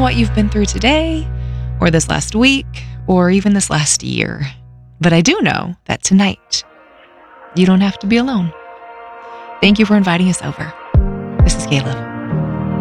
what you've been through today, or this last week, or even this last year. But I do know that tonight, you don't have to be alone. Thank you for inviting us over. This is Caleb.